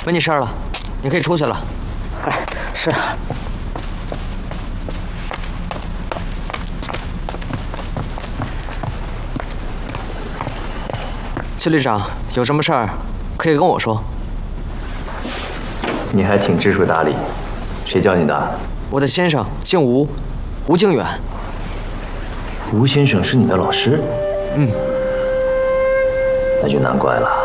没你事儿了，你可以出去了。 哎，是。 谢旅长，有什么事儿可以跟我说。 你还挺知书达理，谁教你的？ 我的先生姓吴，吴靖远。 吴先生是你的老师？ 嗯， 那就难怪了。